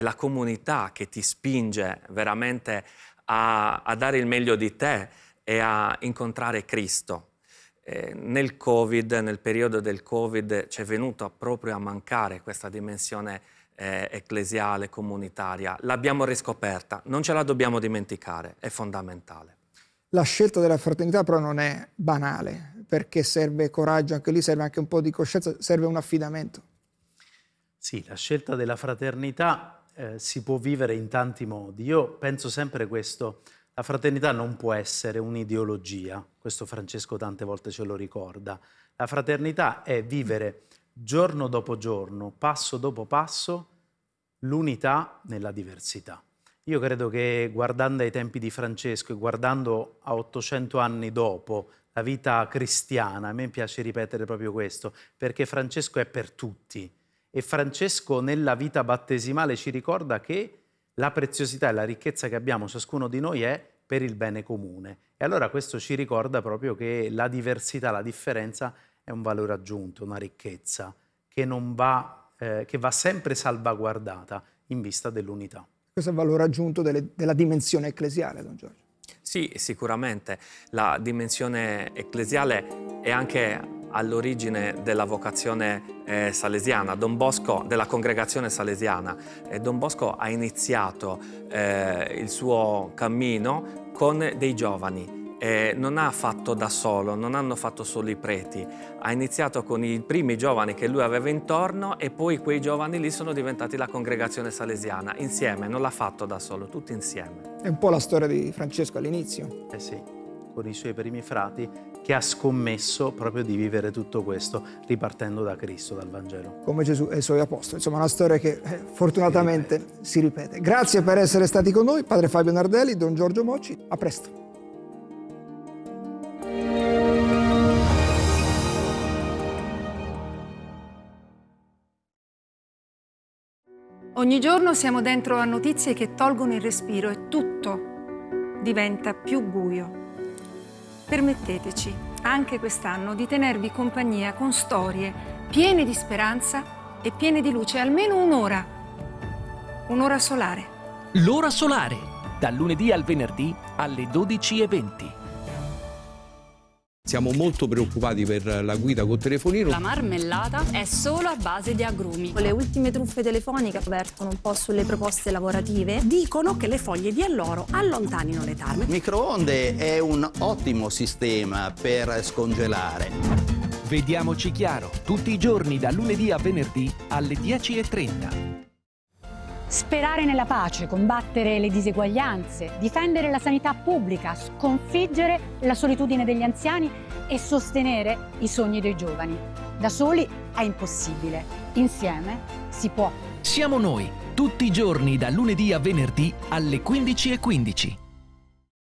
la comunità che ti spinge veramente a dare il meglio di te e a incontrare Cristo. Nel Covid, nel periodo del Covid, ci è venuto proprio a mancare questa dimensione ecclesiale, comunitaria. L'abbiamo riscoperta, non ce la dobbiamo dimenticare, è fondamentale. La scelta della fraternità però non è banale, perché serve coraggio, anche lì serve anche un po' di coscienza, serve un affidamento. Sì, la scelta della fraternità si può vivere in tanti modi. Io penso sempre questo: la fraternità non può essere un'ideologia, questo Francesco tante volte ce lo ricorda. La fraternità è vivere giorno dopo giorno, passo dopo passo, l'unità nella diversità. Io credo che guardando ai tempi di Francesco e guardando a 800 anni dopo la vita cristiana, a me piace ripetere proprio questo, perché Francesco è per tutti. E Francesco nella vita battesimale ci ricorda che la preziosità e la ricchezza che abbiamo ciascuno di noi è per il bene comune. E allora questo ci ricorda proprio che la diversità, la differenza è un valore aggiunto, una ricchezza che va sempre salvaguardata in vista dell'unità. Questo è il valore aggiunto della dimensione ecclesiale, Don Giorgio. Sì, sicuramente la dimensione ecclesiale è anche all'origine della vocazione salesiana, Don Bosco, della congregazione salesiana. Don Bosco ha iniziato il suo cammino con dei giovani. Non ha fatto da solo, non hanno fatto solo i preti, ha iniziato con i primi giovani che lui aveva intorno e poi quei giovani lì sono diventati la congregazione salesiana, insieme, non l'ha fatto da solo, tutti insieme. È un po' la storia di Francesco all'inizio. Eh sì, con i suoi primi frati, che ha scommesso proprio di vivere tutto questo ripartendo da Cristo, dal Vangelo. Come Gesù e i suoi apostoli, insomma una storia che fortunatamente si ripete. Grazie per essere stati con noi, Padre Fabio Nardelli, Don Giorgio Mocci, a presto. Ogni giorno siamo dentro a notizie che tolgono il respiro e tutto diventa più buio. Permetteteci, anche quest'anno, di tenervi compagnia con storie piene di speranza e piene di luce, almeno un'ora. Un'ora solare. L'ora solare, dal lunedì al venerdì alle 12:20. Siamo molto preoccupati per la guida col telefonino. La marmellata è solo a base di agrumi. Le ultime truffe telefoniche vertono un po' sulle proposte lavorative. Dicono che le foglie di alloro allontanino le tarme. Il microonde è un ottimo sistema per scongelare. Vediamoci chiaro, tutti i giorni da lunedì a venerdì alle 10:30. Sperare nella pace, combattere le diseguaglianze, difendere la sanità pubblica, sconfiggere la solitudine degli anziani e sostenere i sogni dei giovani. Da soli è impossibile, insieme si può. Siamo noi, tutti i giorni da lunedì a venerdì alle 15:15.